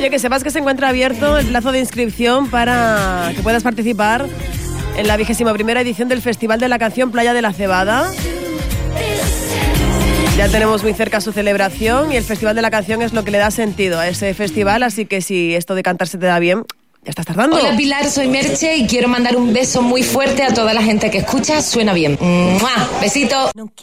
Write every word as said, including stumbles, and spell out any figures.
Oye, que sepas que se encuentra abierto el plazo de inscripción para que puedas participar en la vigésima primera edición del Festival de la Canción Playa de la Cebada. Ya tenemos muy cerca su celebración y el Festival de la Canción es lo que le da sentido a ese festival, así que si esto de cantar se te da bien, ya estás tardando. Hola Pilar, soy Merche y quiero mandar un beso muy fuerte a toda la gente que escucha Suena Bien. ¡Mua! Besito.